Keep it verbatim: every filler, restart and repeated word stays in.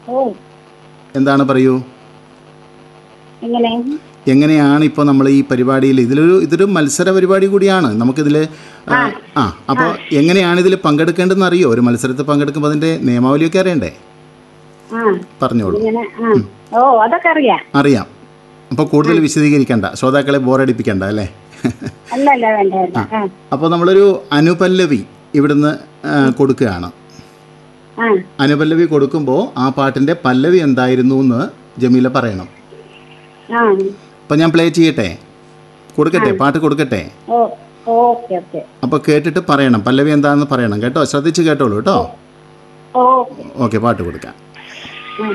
ഓ എന്താണ് പറയൂ? എങ്ങനെ? എങ്ങനെയാണ് ഇപ്പോൾ നമ്മൾ ഈ പരിപാടിയിൽ, ഇതിലൊരു ഇതൊരു മത്സര പരിപാടി കൂടിയാണ് നമുക്കിതിൽ. ആ അപ്പോൾ എങ്ങനെയാണ് ഇതിൽ പങ്കെടുക്കേണ്ടതെന്ന് അറിയോ? ഒരു മത്സരത്തിൽ പങ്കെടുക്കുമ്പോൾ അതിൻ്റെ നിയമാവലിയൊക്കെ അറിയണ്ടേ? ആ പറഞ്ഞോളൂ. ഇങ്ങനെ ആ ഓ അതൊക്കെ അറിയാം. അറിയാം. അപ്പോൾ കൂടുതൽ വിശദീകരിക്കണ്ട, ശ്രോതാക്കളെ ബോറടിപ്പിക്കണ്ട അല്ലേ? അല്ല അല്ല വേണ്ട വേണ്ട. ആ അപ്പോൾ നമ്മളൊരു അനുപല്ലവി ഇവിടുന്ന് ആ, കൊടുക്കുകയാണ്. ആ അനുപല്ലവി കൊടുക്കുമ്പോൾ ആ പാട്ടിൻ്റെ പല്ലവി എന്തായിരുന്നു എന്ന് ജമീല പറയണം. ആ അപ്പം ഞാൻ പ്ലേ ചെയ്യട്ടെ? കൊടുക്കട്ടെ? പാട്ട് കൊടുക്കട്ടെ? ഓ ഓക്കെ ഓക്കെ. അപ്പോൾ കേട്ടിട്ട് പറയണം, പല്ലവി എന്താണെന്ന് പറയണം കേട്ടോ. ശ്രദ്ധിച്ച് കേട്ടോളൂ കേട്ടോ. ഓ ഓക്കെ, പാട്ട് കൊടുക്കാം.